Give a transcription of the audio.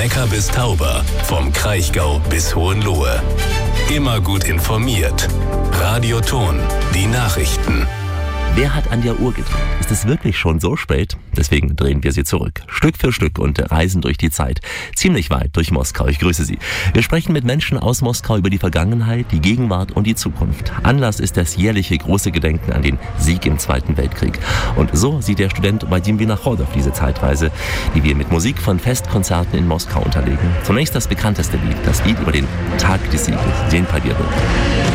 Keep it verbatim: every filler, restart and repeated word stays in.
Neckar bis Tauber, vom Kraichgau bis Hohenlohe. Immer gut informiert. Radio Thon, die Nachrichten. Wer hat an der Uhr gedreht? Ist es wirklich schon so spät? Deswegen drehen wir sie zurück. Stück für Stück und reisen durch die Zeit. Ziemlich weit durch Moskau. Ich grüße Sie. Wir sprechen mit Menschen aus Moskau über die Vergangenheit, die Gegenwart und die Zukunft. Anlass ist das jährliche große Gedenken an den Sieg im Zweiten Weltkrieg. Und so sieht der Student Vadim Vinochodov diese Zeitreise, die wir mit Musik von Festkonzerten in Moskau unterlegen. Zunächst das bekannteste Lied, das Lied über den Tag des Sieges, День Победы.